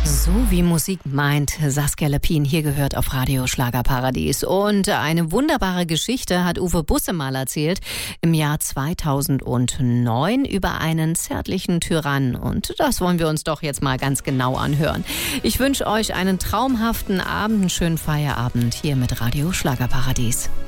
So wie Musik meint, Saskia Lappin hier gehört auf Radio Schlagerparadies. Und eine wunderbare Geschichte hat Uwe Busse mal erzählt im Jahr 2009 über einen zärtlichen Tyrann. Und das wollen wir uns doch jetzt mal ganz genau anhören. Ich wünsche euch einen traumhaften Abend, einen schönen Feierabend hier mit Radio Schlagerparadies.